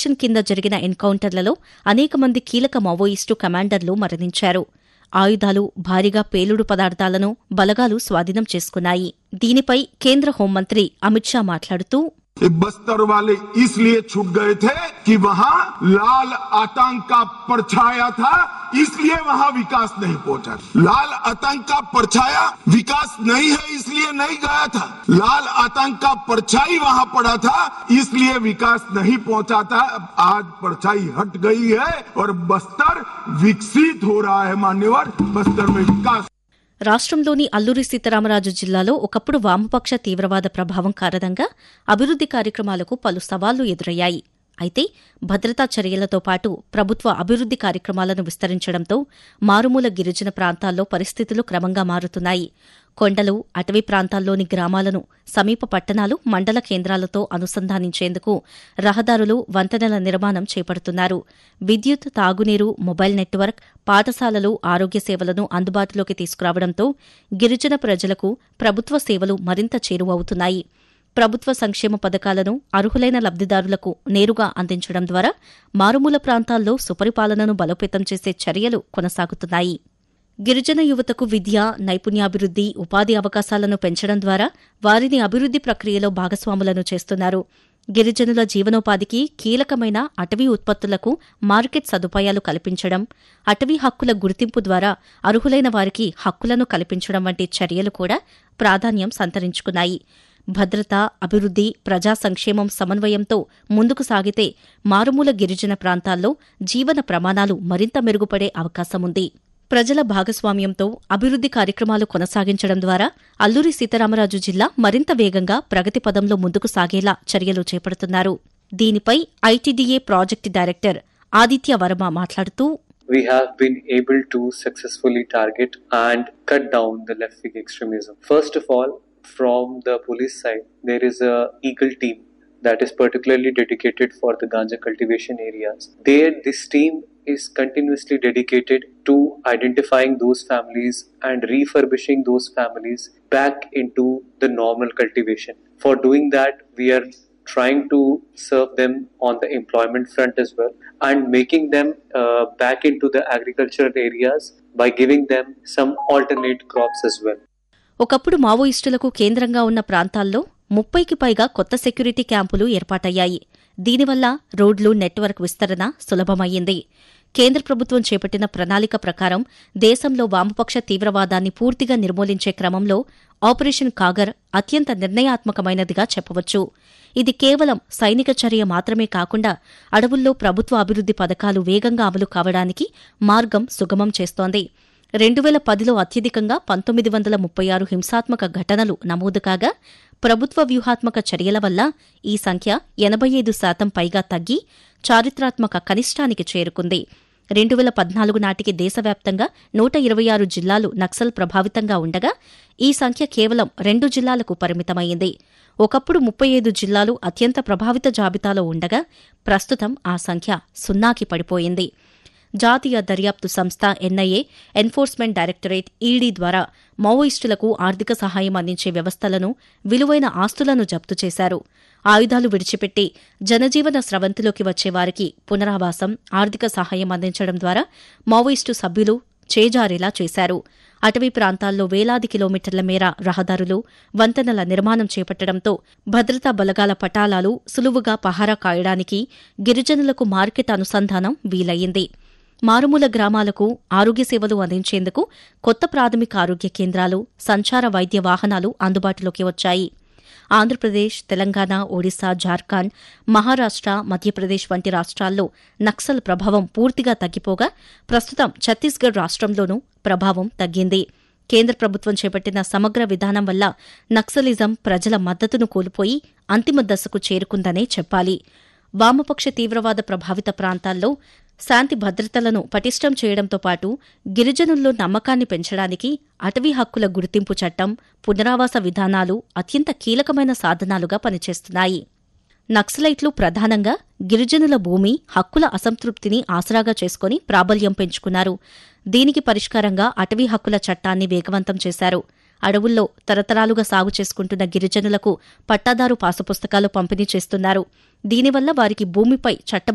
Operation కింద జరిగిన ఎన్కౌంటర్లలో అనేక మంది కీలక మావోయిస్టు కమాండర్లు మరణించారు. ఆయుధాలు, భారీగా పేలుడు పదార్థాలను బలగాలు స్వాధీనం చేసుకున్నాయి. దీనిపై కేంద్ర హోంమంత్రి అమిత్ షా మాట్లాడుతూ, बस्तर वाले इसलिए छूट गए थे कि वहां लाल आतंक का परछाया था, इसलिए वहां विकास नहीं पहुंचा। लाल आतंक का परछाया विकास नहीं है, इसलिए नहीं गया था। लाल आतंक का परछाई वहां पड़ा था, इसलिए विकास नहीं पहुंचा था। आज परछाई हट गई है और बस्तर विकसित हो रहा है। मान्यवर, बस्तर में विकास. రాష్ట్రంలోని అల్లూరి సీతారామరాజు జిల్లాలో ఒకప్పుడు వామపక్ష తీవ్రవాద ప్రభావం కారణంగా అభివృద్ది కార్యక్రమాలకు పలు సవాళ్లు ఎదురయ్యాయి. అయితే భద్రతా చర్యలతో పాటు ప్రభుత్వ అభివృద్ది కార్యక్రమాలను విస్తరించడంతో మారుమూల గిరిజన ప్రాంతాల్లో పరిస్థితులు క్రమంగా మారుతున్నాయి. కొండలు, అటవీ ప్రాంతాల్లోని గ్రామాలను సమీప పట్టణాలు, మండల కేంద్రాలతో అనుసంధానించేందుకు రహదారులు, వంతెనల నిర్మాణం చేపడుతున్నారు. విద్యుత్, తాగునీరు, మొబైల్ నెట్వర్క్, పాఠశాలలు, ఆరోగ్య సేవలను అందుబాటులోకి తీసుకురావడంతో గిరిజన ప్రజలకు ప్రభుత్వ సేవలు మరింత చేరువవుతున్నాయి. ప్రభుత్వ సంక్షేమ పథకాలను అర్హులైన లబ్దిదారులకు నేరుగా అందించడం ద్వారా మారుమూల ప్రాంతాల్లో సుపరిపాలనను బలోపేతం చేసే చర్యలు కొనసాగుతున్నాయి. గిరిజన యువతకు విద్య, నైపుణ్యాభివృద్ది, ఉపాధి అవకాశాలను పెంచడం ద్వారా వారిని అభివృద్ది ప్రక్రియలో భాగస్వాములను చేస్తున్నారు. గిరిజనుల జీవనోపాధికి కీలకమైన అటవీ ఉత్పత్తులకు మార్కెట్ సదుపాయాలు కల్పించడం, అటవీ హక్కుల గుర్తింపు ద్వారా అర్హులైన వారికి హక్కులను కల్పించడం వంటి చర్యలు కూడా ప్రాధాన్యం సంతరించుకున్నాయి. భద్రత, అభివృద్ది, ప్రజా సంక్షేమం సమన్వయంతో ముందుకు సాగితే మారుమూల గిరిజన ప్రాంతాల్లో జీవన ప్రమాణాలు మరింత మెరుగుపడే అవకాశముంది. ప్రజల భాగస్వామ్యంతో అభివృద్ది కార్యక్రమాలు కొనసాగించడం ద్వారా అల్లూరి సీతారామరాజు జిల్లా మరింత వేగంగా ప్రగతి పదంలో ముందుకు సాగేలా చర్యలు చేపడుతున్నారు. దీనిపై ITDA project director Aditya Varma మాట్లాడుతూ, We have been able to successfully target and cut down the left-wing extremism. First of all, from the police side, there is a Eagle team that is particularly dedicated for the ganja cultivation areas. This team is continuously dedicated to identifying those families and refurbishing those families back into the normal cultivation. For doing that, we are trying to serve them on the employment front as well and making them back into the agricultural areas by giving them some alternate crops as well. ఒకప్పుడు మావోయిస్టులకు కేంద్రంగా ఉన్న ప్రాంతాల్లో 30కి పైగా కొత్త security క్యాంపులు ఏర్పాటయ్యాయి. దీనివల్ల రోడ్లు, నెట్వర్క్ విస్తరణ సులభమయ్యింది. కేంద్ర ప్రభుత్వం చేపట్టిన ప్రణాళిక ప్రకారం దేశంలో వామపక్ష తీవ్రవాదాన్ని పూర్తిగా నిర్మూలించే క్రమంలో ఆపరేషన్ కాగర్ అత్యంత నిర్ణయాత్మకమైనదిగా చెప్పవచ్చు. ఇది కేవలం సైనిక చర్య మాత్రమే కాకుండా అడవుల్లో ప్రభుత్వ అభివృద్ది పథకాలు వేగంగా అమలు కావడానికి మార్గం సుగమం చేస్తోంది. 2010లో అత్యధికంగా 1936 హింసాత్మక ఘటనలు నమోదు కాగా ప్రభుత్వ వ్యూహాత్మక చర్యల వల్ల ఈ సంఖ్య 85% పైగా తగ్గి చారిత్రాత్మక కనిష్టానికి చేరుకుంది. 2014 నాటికి దేశవ్యాప్తంగా 126 జిల్లాలు నక్సల్ ప్రభావితంగా ఉండగా ఈ సంఖ్య కేవలం 2 జిల్లాలకు పరిమితమైంది. ఒకప్పుడు 35 జిల్లాలు అత్యంత ప్రభావిత జాబితాలో ఉండగా ప్రస్తుతం ఆ సంఖ్య 0కి పడిపోయింది. జాతీయ దర్యాప్తు సంస్థ ఎన్ఐఏ, ఎన్ఫోర్స్మెంట్ డైరెక్టరేట్ ఈడీ ద్వారా మావోయిస్టులకు ఆర్థిక సహాయం అందించే వ్యవస్థలను, విలువైన ఆస్తులను జప్తు చేశారు. ఆయుధాలు విడిచిపెట్టి జనజీవన స్రవంతిలోకి వచ్చే వారికి పునరావాసం, ఆర్థిక సహాయం అందించడం ద్వారా మావోయిస్టు సభ్యులు చేజారేలా చేశారు. అటవీ ప్రాంతాల్లో వేలాది కిలోమీటర్ల మేర రహదారులు, వంతెనల నిర్మాణం చేపట్టడంతో భద్రతా బలగాల పటాలాలు సులువుగా పహారా కాయడానికి గిరిజనులకు మార్కెట్ అనుసంధానం వీలయ్యింది. మారుమూల గ్రామాలకు ఆరోగ్య సేవలు అందించేందుకు కొత్త ప్రాథమిక ఆరోగ్య కేంద్రాలు, సంచార వైద్య వాహనాలు అందుబాటులోకి వచ్చాయి. ఆంధ్రప్రదేశ్, తెలంగాణ, ఒడిశా, జార్ఖండ్, మహారాష్ట్ర, మధ్యప్రదేశ్ వంటి రాష్ట్రాల్లో నక్సల్ ప్రభావం పూర్తిగా తగ్గిపోగా ప్రస్తుతం ఛత్తీస్గఢ్ రాష్ట్రంలోనూ ప్రభావం తగ్గింది. కేంద్ర ప్రభుత్వం చేపట్టిన సమగ్ర విధానం వల్ల నక్సలిజం ప్రజల మద్దతును కోల్పోయి అంతిమ దశకు చేరుకుందనే చెప్పాలి. వామపక్ష తీవ్రవాద ప్రభావిత ప్రాంతాల్లో శాంతి భద్రతలను పటిష్టం చేయడంతో పాటు గిరిజనుల్లో నమ్మకాన్ని పెంచడానికి అటవీ హక్కుల గుర్తింపు చట్టం, పునరావాస విధానాలు అత్యంత కీలకమైన సాధనాలుగా పనిచేస్తున్నాయి. నక్సలైట్లు ప్రధానంగా గిరిజనుల భూమి, హక్కుల అసంతృప్తిని ఆసరాగా చేసుకుని ప్రాబల్యం పెంచుకున్నారు. దీనికి పరిష్కారంగా అటవీ హక్కుల చట్టాన్ని వేగవంతం చేశారు. అడవుల్లో తరతరాలుగా సాగు చేసుకుంటున్న గిరిజనులకు పట్టాదారు పాసుపుస్తకాలు పంపిణీ చేస్తున్నారు. దీనివల్ల వారికి భూమిపై చట్ట